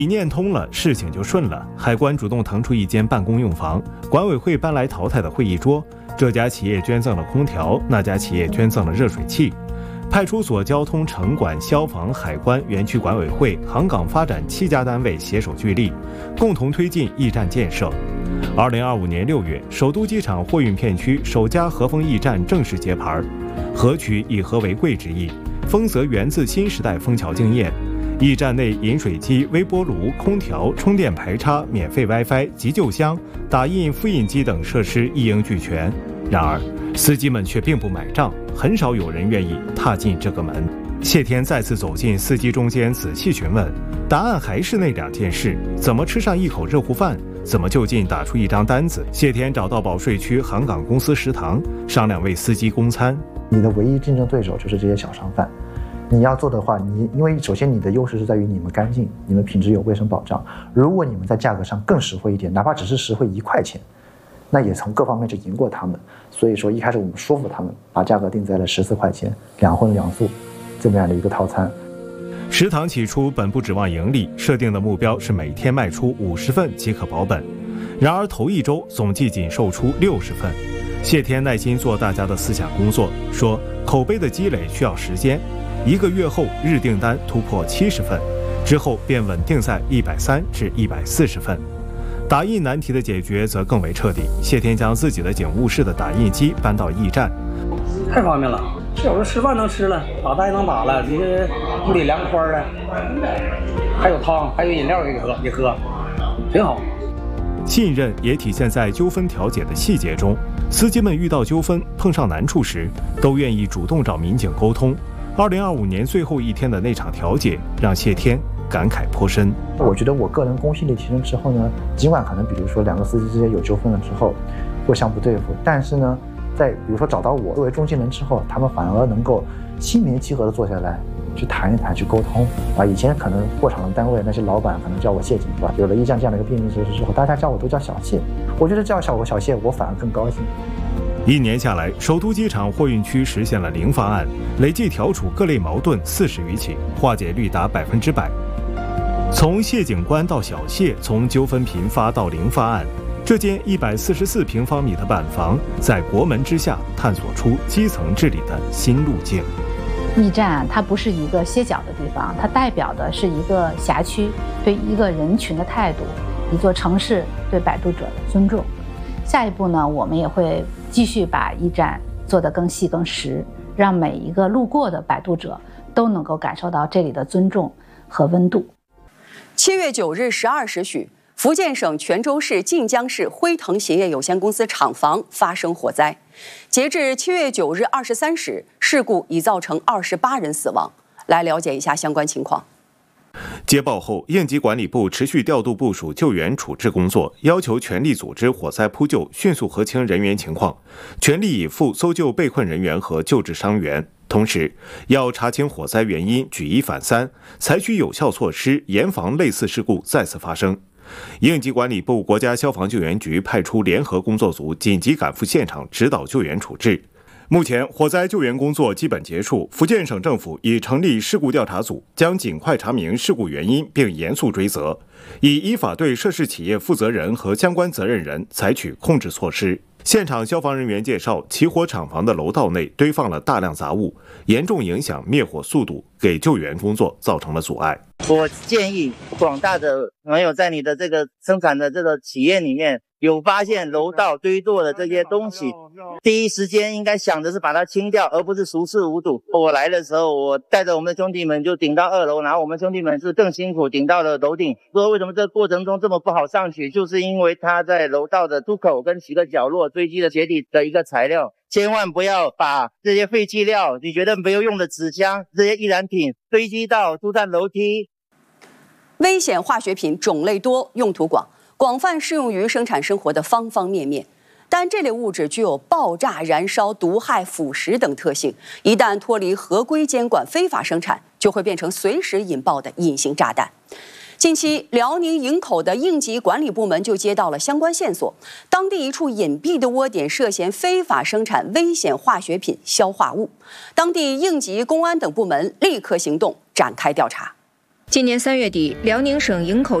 一念通了，事情就顺了。海关主动腾出一间办公用房，管委会搬来淘汰的会议桌，这家企业捐赠了空调，那家企业捐赠了热水器。派出所、交通、城管、消防、海关、园区管委会、航港发展7家单位携手聚力，共同推进驿站建设。2025年6月，首都机场货运片区首家和风驿站正式揭牌。和取以和为贵之意，丰泽源自新时代枫桥经验。驿站内饮水机、微波炉、空调、充电排插、免费 WiFi、急救箱、打印复印机等设施一应俱全。然而，司机们却并不买账，很少有人愿意踏进这个门。谢天再次走进司机中间，仔细询问，答案还是那2件事：怎么吃上一口热乎饭，怎么就近打出一张单子。谢天找到保税区航港公司食堂，商量为司机供餐。 你的唯一竞争对手就是这些小商贩。你要做的话，因为首先你的优势是在于你们干净，你们品质有卫生保障。如果你们在价格上更实惠一点，哪怕只是实惠1块钱，那也从各方面就赢过他们。所以说一开始我们说服他们，把价格定在了14块钱，2荤2素这么样的一个套餐。 食堂起初本不指望盈利，设定的目标是每天卖出50份即可保本。然而头1周总计仅售出60份。谢天耐心做大家的思想工作，说口碑的积累需要时间，1个月后日订单突破70份，之后便稳定在130至140份。打印难题的解决则更为彻底，谢天将自己的警务室的打印机搬到驿站， 太方便了。这有时候吃饭能吃了，打蛋能打了，你这屋里凉快了，还有汤，还有饮料也喝，挺好。 信任也体现在纠纷调解的细节中。司机们遇到纠纷、碰上难处时，都愿意主动找民警沟通。2025年最后一天的那场调解，让谢天感慨颇深。 我觉得我个人公信力提升之后呢，尽管可能比如说2个司机之间有纠纷了之后互相不对付，但是呢，在比如说找到我作为中间人之后，他们反而能够心平气和地坐下来去谈一谈，去沟通。以前可能过场的单位那些老板可能叫我谢警，对吧？有了驿站这样的一个便利设施之后，大家叫我都叫小谢。我觉得叫我小谢，我反而更高兴。 1年下来，首都机场货运区实现了0发案，累计调处各类矛盾40余起，化解率达100%。从谢警官到小谢，从纠纷频发到0发案，这间144平方米的板房，在国门之下探索出基层治理的新路径。 驿站它不是一个歇脚的地方，它代表的是一个辖区对一个人群的态度，一座城市对摆渡者的尊重。下一步呢，我们也会继续把驿站做得更细更实，让每一个路过的摆渡者都能够感受到这里的尊重和温度。 7月9日12时许，福建省泉州市晋江市辉腾鞋业有限公司厂房发生火灾。截至7月9日23时，事故已造成28人死亡。来了解一下相关情况。 接报后，应急管理部持续调度部署救援处置工作，要求全力组织火灾扑救，迅速核清人员情况，全力以赴搜救被困人员和救治伤员。同时，要查清火灾原因，举一反三，采取有效措施，严防类似事故再次发生。应急管理部、国家消防救援局派出联合工作组紧急赶赴现场指导救援处置。目前，火灾救援工作基本结束，福建省政府已成立事故调查组，将尽快查明事故原因并严肃追责，已依法对涉事企业负责人和相关责任人采取控制措施。现场消防人员介绍，起火厂房的楼道内堆放了大量杂物，严重影响灭火速度，给救援工作造成了阻碍。 我建议广大的朋友在你的这个生产的这个企业里面有发现楼道堆垛的这些东西，第一时间应该想的是把它清掉，而不是熟视无睹。我来的时候，我带着我们的兄弟们就顶到2楼，然后我们兄弟们是更辛苦，顶到了楼顶。说为什么这个过程中这么不好上去，就是因为它在楼道的出口跟几个角落堆积了鞋底的一个材料。千万不要把这些废弃料，你觉得没有用的纸箱，这些易燃品堆积到出站楼梯。 危险化学品种类多，用途广，广泛适用于生产生活的方方面面。但这类物质具有爆炸、燃烧、毒害、腐蚀等特性，一旦脱离合规监管，非法生产，就会变成随时引爆的隐形炸弹。近期，辽宁营口的应急管理部门就接到了相关线索，当地一处隐蔽的窝点涉嫌非法生产危险化学品消化物，当地应急、公安等部门立刻行动展开调查。 今年3月底，辽宁省营口